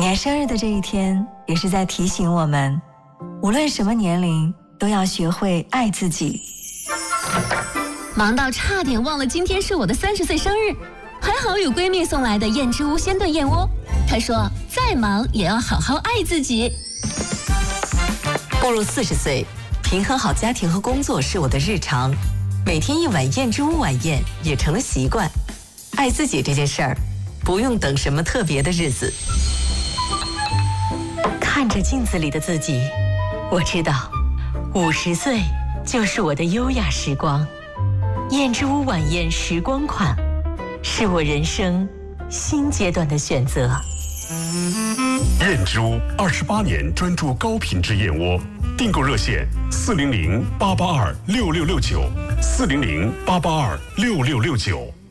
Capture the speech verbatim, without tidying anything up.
年生日的这一天，也是在提醒我们，无论什么年龄，都要学会爱自己。 忙到差点忘了今天是我的三十岁生日，还好有闺蜜送来的燕之屋鲜炖燕窝。她说，再忙也要好好爱自己。 步入四十岁，平衡好家庭和工作是我的日常，每天一碗燕之屋晚宴也成了习惯。爱自己这件事儿，不用等什么特别的日子。看着镜子里的自己，我知道，五十岁就是我的优雅时光。燕之屋晚宴时光款，是我人生新阶段的选择。 燕之屋二十八年专注高品质燕窝，订购热线四零零八八二六六六九，四零零八八二六六六九。